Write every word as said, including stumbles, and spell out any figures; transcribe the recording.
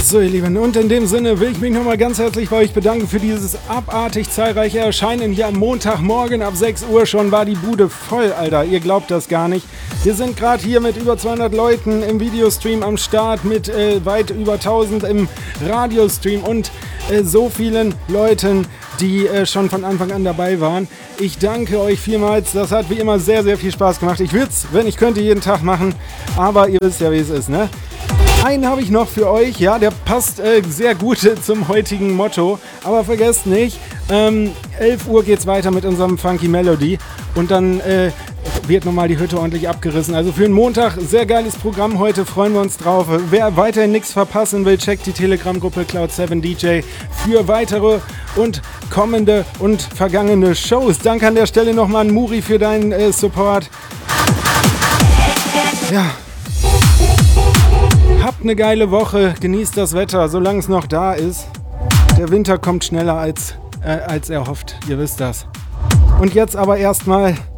So, ihr Lieben, und in dem Sinne will ich mich nochmal ganz herzlich bei euch bedanken für dieses abartig zahlreiche Erscheinen hier am Montagmorgen. Ab sechs Uhr schon war die Bude voll, Alter. Ihr glaubt das gar nicht. Wir sind gerade hier mit über zweihundert Leuten im Videostream am Start, mit äh, weit über tausend im Radiostream und äh, so vielen Leuten, die äh, schon von Anfang an dabei waren. Ich danke euch vielmals. Das hat wie immer sehr, sehr viel Spaß gemacht. Ich würde es, wenn ich könnte, jeden Tag machen. Aber ihr wisst ja, wie es ist, ne? Einen habe ich noch für euch, ja, der passt äh, sehr gut äh, zum heutigen Motto, aber vergesst nicht, ähm, elf Uhr geht's weiter mit unserem Funky Melody und dann äh, wird nochmal die Hütte ordentlich abgerissen. Also für einen Montag, sehr geiles Programm heute, freuen wir uns drauf. Wer weiterhin nichts verpassen will, checkt die Telegram-Gruppe Cloud seven D J für weitere und kommende und vergangene Shows. Danke an der Stelle nochmal an Muri für deinen äh, Support. Ja. Habt eine geile Woche, genießt das Wetter, solange es noch da ist. Der Winter kommt schneller als, äh, als erhofft, ihr wisst das. Und jetzt aber erstmal